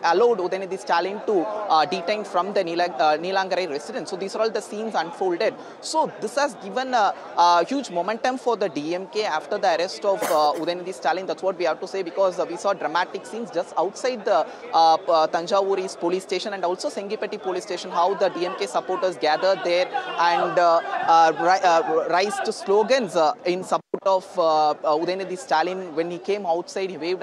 allowed Udayanidhi Stalin to detain from the Neelangarai residence. So these are all the scenes unfolded. So this has given a huge momentum for the DMK after the arrest of Udayanidhi Stalin. That's what we have to say, because we saw dramatic scenes just outside the Tanjavur police station and also Sengipeti police station, how the DMK supporters gathered there and raised slogans in support of Udayanidhi Stalin. When he came outside, he waved